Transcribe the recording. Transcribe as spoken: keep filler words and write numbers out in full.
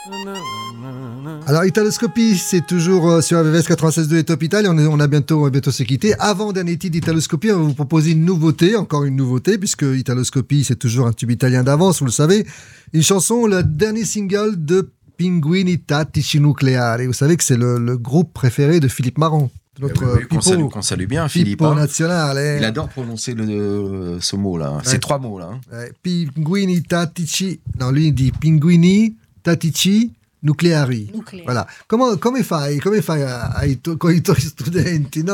Alors, Italoscopie, c'est toujours sur A V V S quatre-vingt-seize deux et Top Italia. On, est, on a bientôt, on va bientôt se quitter. Avant dernier titre d'Italoscopie, on va vous proposer une nouveauté, encore une nouveauté, puisque Italoscopie, c'est toujours un tube italien d'avance, vous le savez. Une chanson, le dernier single de Pinguini Tattici Nucleari. Vous savez que c'est le, le groupe préféré de Philippe Marron. Notre oui, oui, qu'on, salue, qu'on salue bien, Philippe. Hein. Nazionale. Il adore prononcer le, ce mot-là. Ouais. Ces trois mots-là. Hein. Ouais. Pinguini Tattici. Non, lui, il dit Pinguini Tattici Nucleari. Nucleari. Voilà. Come, come fai, come fai ai, ai tuoi studenti? No?